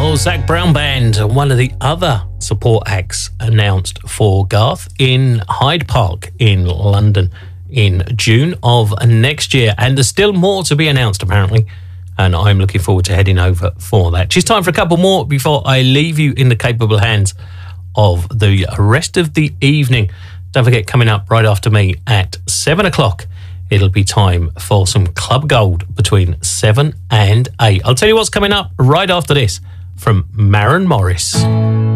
Oh, Zac Brown Band, one of the other support acts announced for Garth in Hyde Park in London in June of next year. And there's still more to be announced, apparently. And I'm looking forward to heading over for that. Just time for a couple more before I leave you in the capable hands of the rest of the evening. Don't forget, coming up right after me at 7 o'clock, it'll be time for some Club Gold between 7 and 8. I'll tell you what's coming up right after this from Maren Morris.